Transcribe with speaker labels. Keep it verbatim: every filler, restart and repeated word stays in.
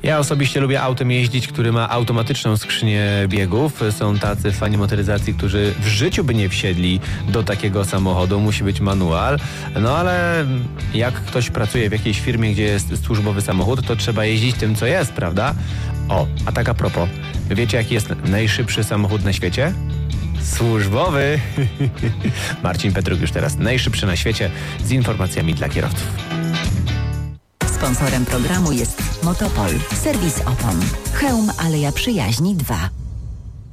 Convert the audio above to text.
Speaker 1: Ja osobiście lubię autem jeździć, który ma automatyczną skrzynię biegów. Są tacy fani motoryzacji, którzy w życiu by nie wsiedli do takiego samochodu. Musi być manual. No ale jak ktoś pracuje w jakiejś firmie, gdzie jest służbowy samochód, to trzeba jeździć tym, co jest, prawda? O, a tak a propos. Wiecie, jaki jest najszybszy samochód na świecie? Służbowy. Marcin Petruk już teraz najszybszy na świecie z informacjami dla kierowców.
Speaker 2: Sponsorem programu jest Motopol, serwis opon. Chełm Aleja Przyjaźni dwa.